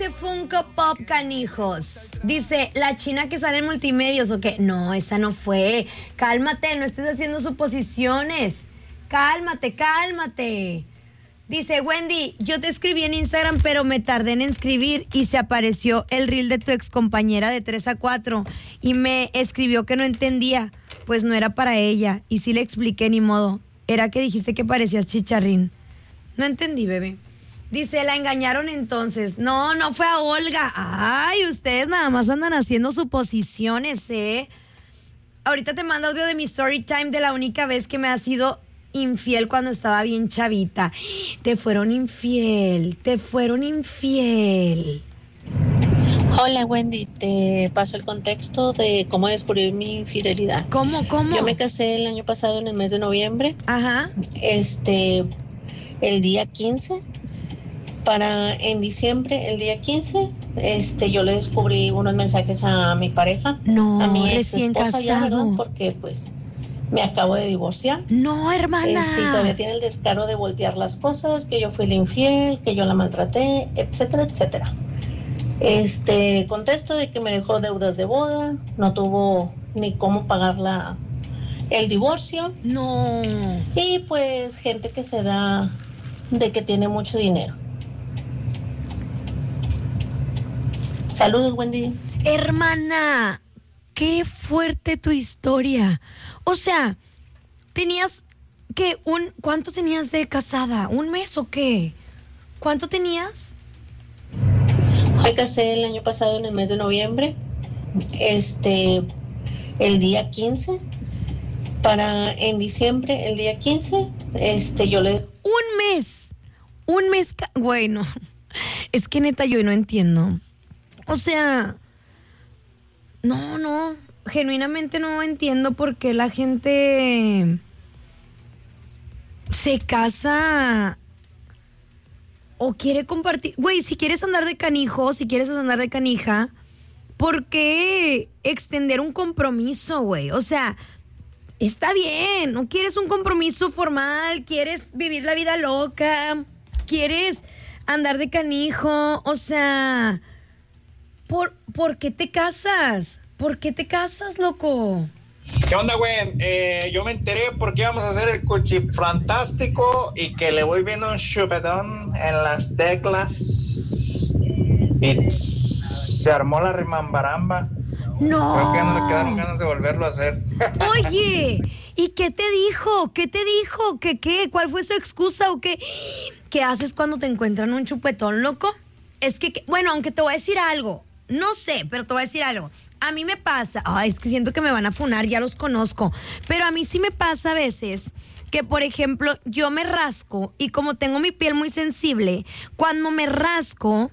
ese Funko Pop, canijos? Dice, la china que sale en Multimedios, ¿o qué? No, esa no fue. Cálmate, no estés haciendo suposiciones. Cálmate. Dice, Wendy, yo te escribí en Instagram, pero me tardé en escribir y se apareció el reel de tu excompañera de 3 a 4 y me escribió que no entendía, pues no era para ella. Y sí le expliqué, ni modo. Era que dijiste que parecías chicharrín. No entendí, bebé. Dice, la engañaron entonces. No fue a Olga. Ay, ustedes nada más andan haciendo suposiciones, ¿eh? Ahorita te mando audio de mi story time de la única vez que me ha sido infiel cuando estaba bien chavita. Te fueron infiel. Hola, Wendy, te paso el contexto de cómo descubrir mi infidelidad. ¿Cómo? Yo me casé el año pasado en el mes de noviembre. Ajá. El día 15. En diciembre, el día 15, yo le descubrí unos mensajes a mi pareja. No, a mi recién esposa ya, ¿verdad? casado. Porque pues me acabo de divorciar. No, hermana. Y todavía tiene el descaro de voltear las cosas, que yo fui la infiel, que yo la maltraté, etcétera, etcétera. Contesto de que me dejó deudas de boda, no tuvo ni cómo pagar el divorcio. No. Y pues gente que se da de que tiene mucho dinero. Saludos, Wendy. Hermana, qué fuerte tu historia. O sea, tenías que ¿cuánto tenías de casada? ¿Un mes o qué? ¿Cuánto tenías? Me casé el año pasado en el mes de noviembre. El día 15. En diciembre, el día 15, yo le... Un mes, bueno, es que neta yo no entiendo. O sea, no, genuinamente no entiendo por qué la gente se casa o quiere compartir. Güey, si quieres andar de canijo, si quieres andar de canija, ¿por qué extender un compromiso, güey? O sea, está bien, no quieres un compromiso formal, quieres vivir la vida loca, quieres andar de canijo, o sea, ¿por qué te casas? ¿Por qué te casas, loco? ¿Qué onda, güey? Yo me enteré porque íbamos a hacer el cuchifantástico y que le voy viendo un chupetón en las teclas y se armó la rimambaramba. No. Creo que ya no le quedaron ganas de volverlo a hacer. Oye, ¿y qué te dijo? ¿Qué? ¿Cuál fue su excusa o qué? ¿Qué haces cuando te encuentran un chupetón, loco? Es que, bueno, aunque te voy a decir algo, no sé, pero te voy a decir algo. A mí me pasa, es que siento que me van a funar, ya los conozco, pero a mí sí me pasa a veces que, por ejemplo, yo me rasco y como tengo mi piel muy sensible, cuando me rasco,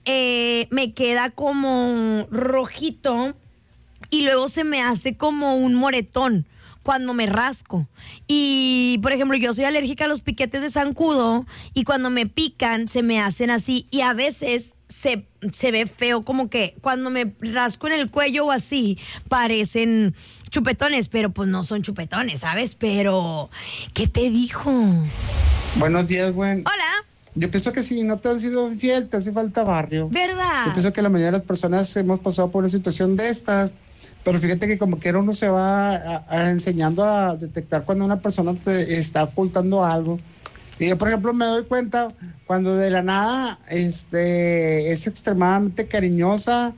me queda como rojito y luego se me hace como un moretón cuando me rasco. Y, por ejemplo, yo soy alérgica a los piquetes de zancudo y cuando me pican se me hacen así y a veces se ve feo, como que cuando me rasco en el cuello o así parecen chupetones, pero pues no son chupetones, ¿sabes? Pero, ¿qué te dijo? Buenos días, güey. Hola. Yo pienso que si no te han sido infiel, te hace falta barrio. ¿Verdad? Yo pienso que la mayoría de las personas hemos pasado por una situación de estas, pero fíjate que como quiera uno se va enseñando a detectar cuando una persona te está ocultando algo. Y yo, por ejemplo, me doy cuenta cuando de la nada es extremadamente cariñosa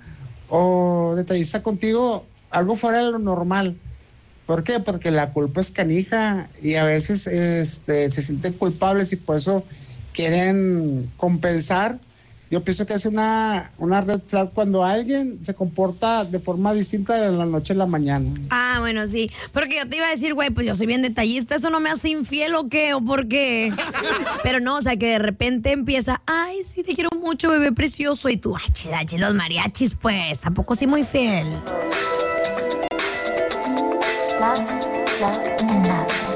o detallista contigo, algo fuera de lo normal. ¿Por qué? Porque la culpa es canija y a veces se sienten culpables y por eso quieren compensar. Yo pienso que es una red flag cuando alguien se comporta de forma distinta de la noche a la mañana. Ah, bueno, sí. Porque yo te iba a decir, güey, pues yo soy bien detallista, ¿eso no me hace infiel o qué? ¿O por qué? Pero no, o sea, que de repente empieza, ay, sí, te quiero mucho, bebé precioso. Y tú, ay, los mariachis, pues, ¿a poco sí muy fiel? La